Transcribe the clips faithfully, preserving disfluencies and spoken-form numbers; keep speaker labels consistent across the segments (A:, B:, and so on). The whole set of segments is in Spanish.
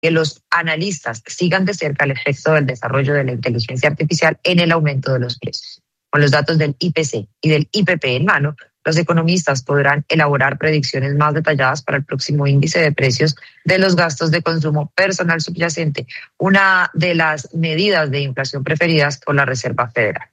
A: que los analistas sigan de cerca el efecto del desarrollo de la inteligencia artificial en el aumento de los precios. Con los datos del I P C y del I P P en mano, los economistas podrán elaborar predicciones más detalladas para el próximo índice de precios de los gastos de consumo personal subyacente, una de las medidas de inflación preferidas por la Reserva Federal.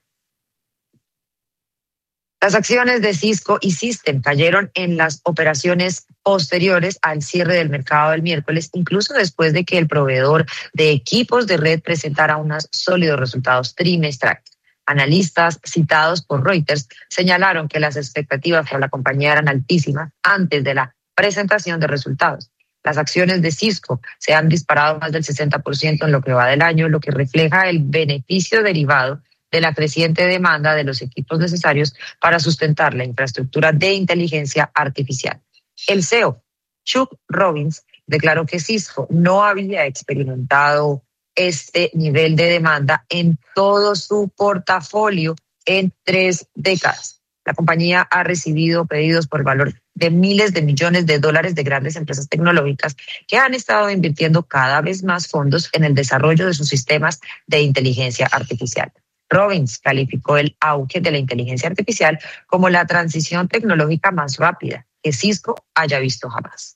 A: Las acciones de Cisco y System cayeron en las operaciones posteriores al cierre del mercado del miércoles, incluso después de que el proveedor de equipos de red presentara unos sólidos resultados trimestrales. Analistas citados por Reuters señalaron que las expectativas para la compañía eran altísimas antes de la presentación de resultados. Las acciones de Cisco se han disparado más del sesenta por ciento en lo que va del año, lo que refleja el beneficio derivado de la creciente demanda de los equipos necesarios para sustentar la infraestructura de inteligencia artificial. El C E O, Chuck Robbins, declaró que Cisco no había experimentado este nivel de demanda en todo su portafolio en tres décadas. La compañía ha recibido pedidos por valor de miles de millones de dólares de grandes empresas tecnológicas que han estado invirtiendo cada vez más fondos en el desarrollo de sus sistemas de inteligencia artificial. Robbins calificó el auge de la inteligencia artificial como la transición tecnológica más rápida que Cisco haya visto jamás.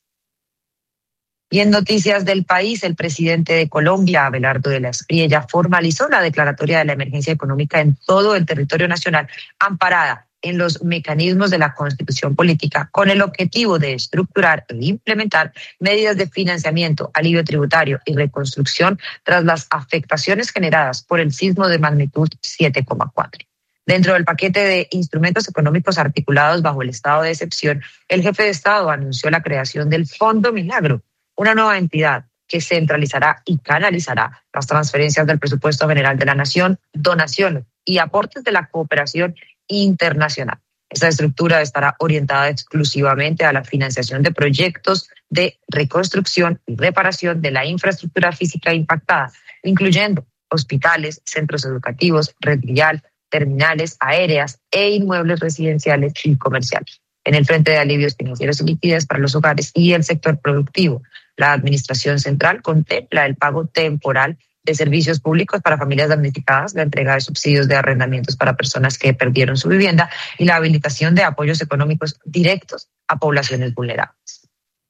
A: Y en noticias del país, el presidente de Colombia, Abelardo de la Espriella, formalizó la declaratoria de la emergencia económica en todo el territorio nacional, amparada en los mecanismos de la Constitución Política, con el objetivo de estructurar e implementar medidas de financiamiento, alivio tributario y reconstrucción tras las afectaciones generadas por el sismo de magnitud siete coma cuatro. Dentro del paquete de instrumentos económicos articulados bajo el estado de excepción, el jefe de Estado anunció la creación del Fondo Milagro, una nueva entidad que centralizará y canalizará las transferencias del presupuesto general de la nación, donaciones y aportes de la cooperación internacional. Esta estructura estará orientada exclusivamente a la financiación de proyectos de reconstrucción y reparación de la infraestructura física impactada, incluyendo hospitales, centros educativos, red vial, terminales aéreas e inmuebles residenciales y comerciales. En el frente de alivios financieros y liquidez para los hogares y el sector productivo, la Administración Central contempla el pago temporal de servicios públicos para familias damnificadas, la entrega de subsidios de arrendamientos para personas que perdieron su vivienda y la habilitación de apoyos económicos directos a poblaciones vulnerables.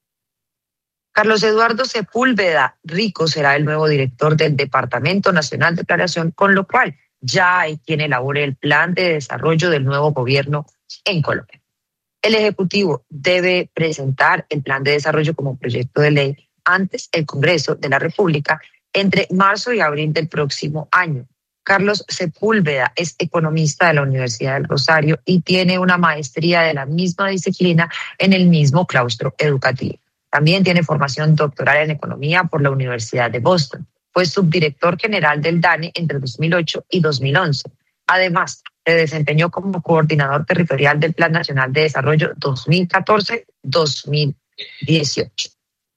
A: Carlos Eduardo Sepúlveda Rico será el nuevo director del Departamento Nacional de Planeación, con lo cual ya hay quien elabore el plan de desarrollo del nuevo gobierno en Colombia. El Ejecutivo debe presentar el plan de desarrollo como proyecto de ley antes el Congreso de la República entre marzo y abril del próximo año. Carlos Sepúlveda es economista de la Universidad del Rosario y tiene una maestría de la misma disciplina en el mismo claustro educativo. También tiene formación doctoral en economía por la Universidad de Boston. Fue subdirector general del DANE entre dos mil ocho y dos mil once. Además, se desempeñó como coordinador territorial del Plan Nacional de Desarrollo dos mil catorce a dos mil dieciocho.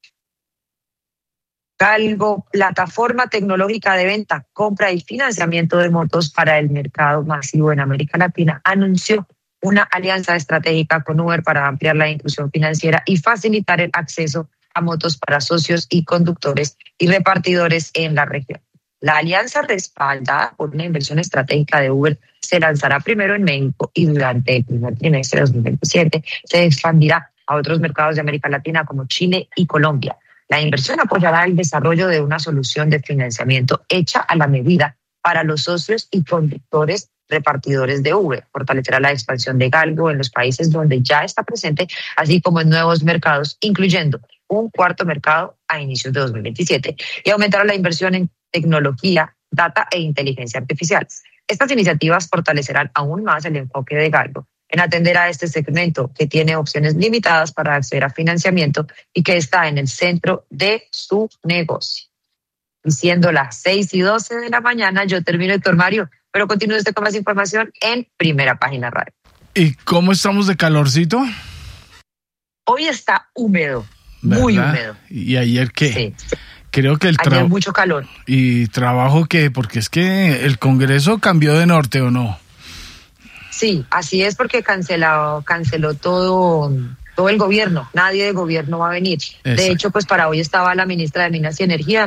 A: Galgo, plataforma tecnológica de venta, compra y financiamiento de motos para el mercado masivo en América Latina, anunció una alianza estratégica con Uber para ampliar la inclusión financiera y facilitar el acceso a motos para socios y conductores y repartidores en la región. La alianza, respaldada por una inversión estratégica de Uber, se lanzará primero en México y durante el primer trimestre de dos mil veintisiete se expandirá a otros mercados de América Latina como Chile y Colombia. La inversión apoyará el desarrollo de una solución de financiamiento hecha a la medida para los socios y conductores repartidores de Uber. Fortalecerá la expansión de Galgo en los países donde ya está presente, así como en nuevos mercados, incluyendo un cuarto mercado a inicios de dos mil veintisiete, y aumentará la inversión en tecnología, data e inteligencia artificial. Estas iniciativas fortalecerán aún más el enfoque de Galgo en atender a este segmento que tiene opciones limitadas para acceder a financiamiento y que está en el centro de su negocio. Y siendo las seis y doce de la mañana, yo termino, Héctor Mario, pero continúe usted con más información en Primera Página Radio.
B: ¿Y cómo estamos de calorcito?
A: Hoy está húmedo, muy
B: ¿verdad?
A: húmedo.
B: ¿Y ayer qué?
A: Sí.
B: Creo que el
A: trabajo...
B: trabajo...
A: mucho calor.
B: ¿Y trabajo qué? Porque es que el Congreso cambió de norte, ¿o no?
A: Sí, así es, porque canceló, canceló todo, todo el gobierno, nadie de gobierno va a venir. Exacto. De hecho, pues para hoy estaba la ministra de Minas y Energía,